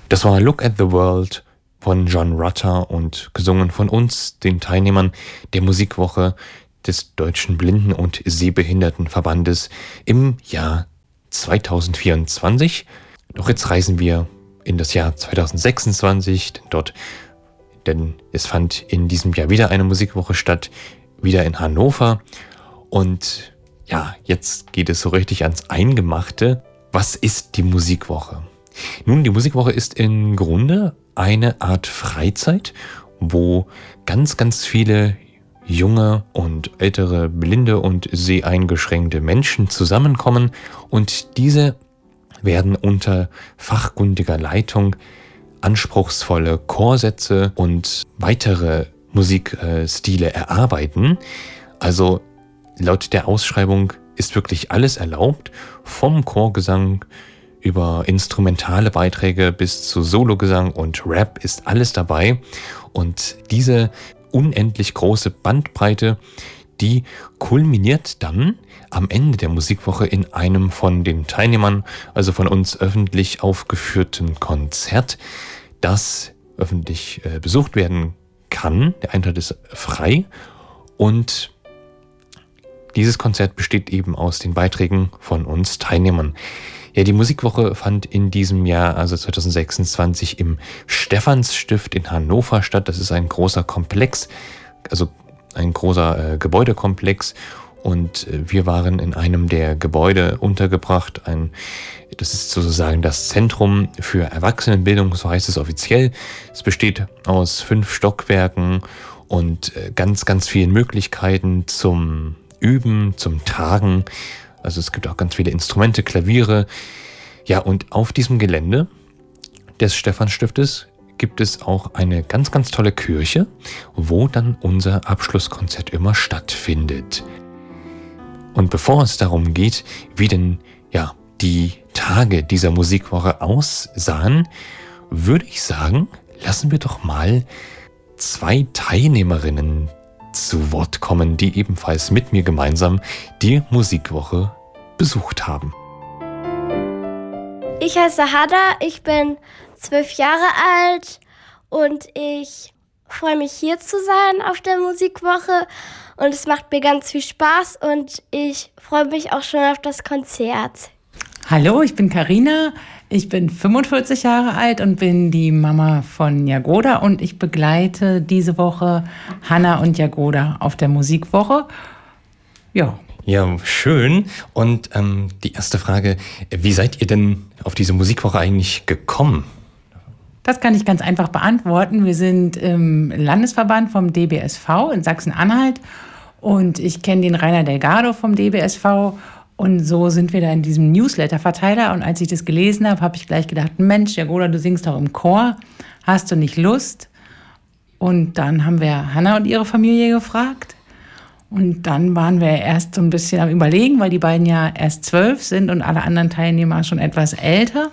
Das war Look at the World von John Rutter und gesungen von uns, den Teilnehmern der Musikwoche des Deutschen Blinden- und Sehbehindertenverbandes im Jahr 2024. Doch jetzt reisen wir in das Jahr 2026, denn es fand in diesem Jahr wieder eine Musikwoche statt, wieder in Hannover. Und ja, jetzt geht es so richtig ans Eingemachte. Was ist die Musikwoche? Nun, die Musikwoche ist im Grunde eine Art Freizeit, wo ganz, ganz viele junge und ältere blinde und seheingeschränkte Menschen zusammenkommen und diese werden unter fachkundiger Leitung anspruchsvolle Chorsätze und weitere Musikstile erarbeiten. Also laut der Ausschreibung ist wirklich alles erlaubt, vom Chorgesang über instrumentale Beiträge bis zu Sologesang und Rap ist alles dabei. Und diese unendlich große Bandbreite, die kulminiert dann am Ende der Musikwoche in einem von den Teilnehmern, also von uns öffentlich aufgeführten Konzert, das öffentlich besucht werden kann. Der Eintritt ist frei und dieses Konzert besteht eben aus den Beiträgen von uns Teilnehmern. Ja, die Musikwoche fand in diesem Jahr, also 2026, im Stephansstift in Hannover statt. Das ist ein großer Komplex, also ein großer Gebäudekomplex. Und wir waren in einem der Gebäude untergebracht. Das ist sozusagen das Zentrum für Erwachsenenbildung, so heißt es offiziell. Es besteht aus 5 Stockwerken und ganz, ganz vielen Möglichkeiten zum Üben, zum Tragen. Also es gibt auch ganz viele Instrumente, Klaviere. Ja, und auf diesem Gelände des Stephansstiftes gibt es auch eine ganz, ganz tolle Kirche, wo dann unser Abschlusskonzert immer stattfindet. Und bevor es darum geht, wie denn ja die Tage dieser Musikwoche aussahen, würde ich sagen, lassen wir doch mal 2 Teilnehmerinnen zu Wort kommen, die ebenfalls mit mir gemeinsam die Musikwoche besucht haben. Ich heiße Hada, ich bin 12 Jahre alt und ich freue mich, hier zu sein auf der Musikwoche und es macht mir ganz viel Spaß und ich freue mich auch schon auf das Konzert. Hallo, ich bin Carina, ich bin 45 Jahre alt und bin die Mama von Jagoda und ich begleite diese Woche Hanna und Jagoda auf der Musikwoche. Ja. Ja, schön. Und die erste Frage, wie seid ihr denn auf diese Musikwoche eigentlich gekommen? Das kann ich ganz einfach beantworten. Wir sind im Landesverband vom DBSV in Sachsen-Anhalt und ich kenne den Rainer Delgado vom DBSV und so sind wir da in diesem Newsletter-Verteiler und als ich das gelesen habe, habe ich gleich gedacht, Mensch, Jagoda, du singst doch im Chor, hast du nicht Lust? Und dann haben wir Hanna und ihre Familie gefragt und dann waren wir erst so ein bisschen am Überlegen, weil die beiden ja erst 12 sind und alle anderen Teilnehmer schon etwas älter.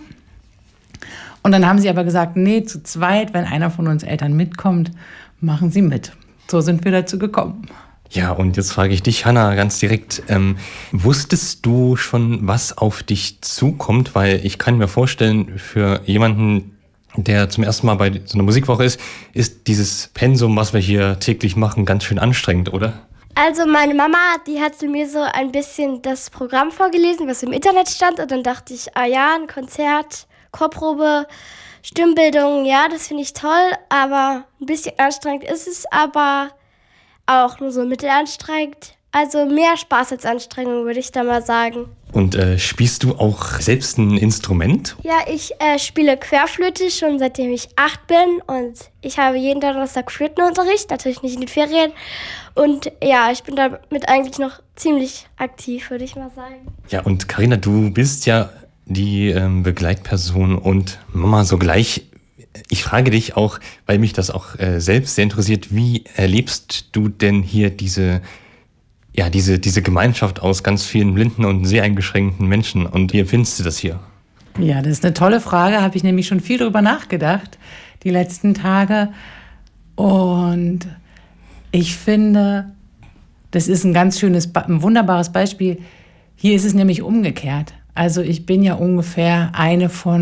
Und dann haben sie aber gesagt, nee, zu zweit, wenn einer von uns Eltern mitkommt, machen sie mit. So sind wir dazu gekommen. Ja, und jetzt frage ich dich, Hanna, ganz direkt, wusstest du schon, was auf dich zukommt? Weil ich kann mir vorstellen, für jemanden, der zum ersten Mal bei so einer Musikwoche ist dieses Pensum, was wir hier täglich machen, ganz schön anstrengend, oder? Also meine Mama, die hatte mir so ein bisschen das Programm vorgelesen, was im Internet stand und dann dachte ich, ein Konzert, Chorprobe, Stimmbildung, ja, das finde ich toll, aber ein bisschen anstrengend ist es, aber auch nur so mittelanstrengend. Also mehr Spaß als Anstrengung, würde ich da mal sagen. Und spielst du auch selbst ein Instrument? Ja, ich spiele Querflöte schon seitdem ich 8 bin und ich habe jeden Donnerstag Flötenunterricht, natürlich nicht in den Ferien. Und ja, ich bin damit eigentlich noch ziemlich aktiv, würde ich mal sagen. Ja, und Carina, du bist ja die Begleitperson und Mama sogleich. Ich frage dich auch, weil mich das auch selbst sehr interessiert, wie erlebst du denn hier diese Gemeinschaft aus ganz vielen blinden und seheingeschränkten Menschen und wie empfindest du das hier? Ja, das ist eine tolle Frage, habe ich nämlich schon viel drüber nachgedacht, die letzten Tage. Und ich finde, das ist ein ganz ein wunderbares Beispiel. Hier ist es nämlich umgekehrt. Also ich bin ja ungefähr eine von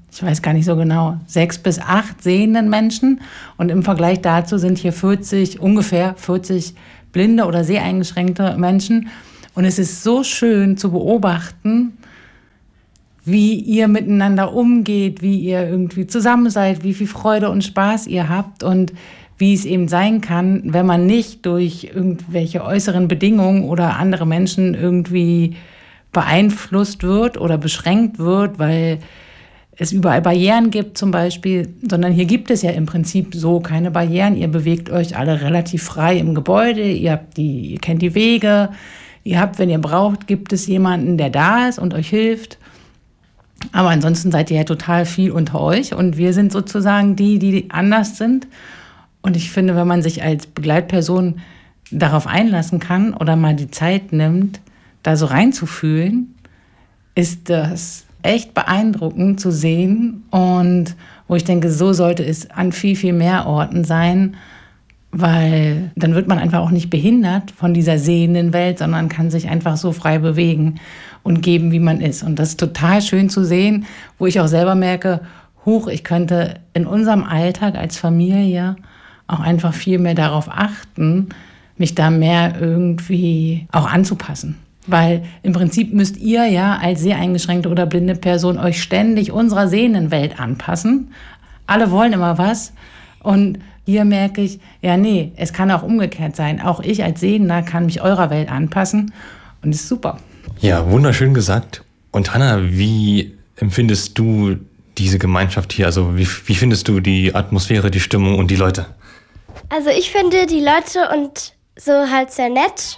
ich weiß gar nicht so genau, 6 bis 8 sehenden Menschen. Und im Vergleich dazu sind hier ungefähr 40 blinde oder seheingeschränkte Menschen. Und es ist so schön zu beobachten, wie ihr miteinander umgeht, wie ihr irgendwie zusammen seid, wie viel Freude und Spaß ihr habt und wie es eben sein kann, wenn man nicht durch irgendwelche äußeren Bedingungen oder andere Menschen irgendwie beeinflusst wird oder beschränkt wird, weil es überall Barrieren gibt zum Beispiel, sondern hier gibt es ja im Prinzip so keine Barrieren. Ihr bewegt euch alle relativ frei im Gebäude, ihr kennt die Wege, ihr habt, wenn ihr braucht, gibt es jemanden, der da ist und euch hilft. Aber ansonsten seid ihr ja total viel unter euch und wir sind sozusagen die anders sind. Und ich finde, wenn man sich als Begleitperson darauf einlassen kann oder mal die Zeit nimmt, da so reinzufühlen, ist das echt beeindruckend zu sehen. Und wo ich denke, so sollte es an viel, viel mehr Orten sein, weil dann wird man einfach auch nicht behindert von dieser sehenden Welt, sondern kann sich einfach so frei bewegen und geben, wie man ist. Und das ist total schön zu sehen, wo ich auch selber merke, ich könnte in unserem Alltag als Familie auch einfach viel mehr darauf achten, mich da mehr irgendwie auch anzupassen. Weil im Prinzip müsst ihr ja als sehr eingeschränkte oder blinde Person euch ständig unserer sehenden Welt anpassen. Alle wollen immer was. Und hier merke ich, ja nee, es kann auch umgekehrt sein. Auch ich als Sehender kann mich eurer Welt anpassen. Und das ist super. Ja, wunderschön gesagt. Und Hanna, wie empfindest du diese Gemeinschaft hier? Also wie findest du die Atmosphäre, die Stimmung und die Leute? Also ich finde die Leute und so halt sehr nett.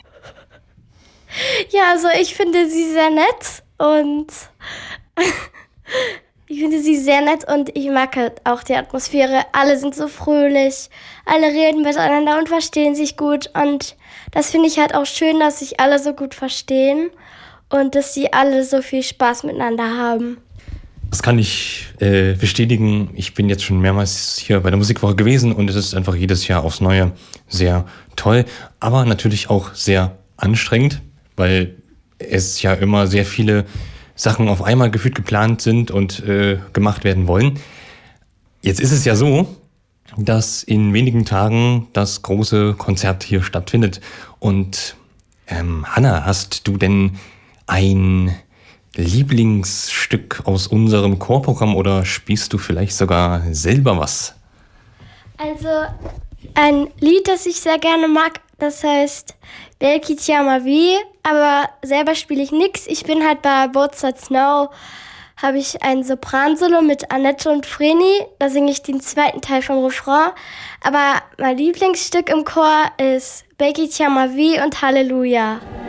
Ja, also ich finde sie sehr nett und ich mag halt auch die Atmosphäre. Alle sind so fröhlich, alle reden miteinander und verstehen sich gut und das finde ich halt auch schön, dass sich alle so gut verstehen und dass sie alle so viel Spaß miteinander haben. Das kann ich bestätigen. Ich bin jetzt schon mehrmals hier bei der Musikwoche gewesen und es ist einfach jedes Jahr aufs Neue sehr toll, aber natürlich auch sehr anstrengend, weil es ja immer sehr viele Sachen auf einmal gefühlt geplant sind und gemacht werden wollen. Jetzt ist es ja so, dass in wenigen Tagen das große Konzert hier stattfindet. Und Hanna, hast du denn ein Lieblingsstück aus unserem Chorprogramm oder spielst du vielleicht sogar selber was? Also ein Lied, das ich sehr gerne mag, das heißt Belki Tiamavi, aber selber spiele ich nix. Ich bin halt bei Both Sides Now, habe ich ein Sopransolo mit Annette und Vreni. Da singe ich den zweiten Teil vom Refrain. Aber mein Lieblingsstück im Chor ist Belki Tiamavi und Halleluja.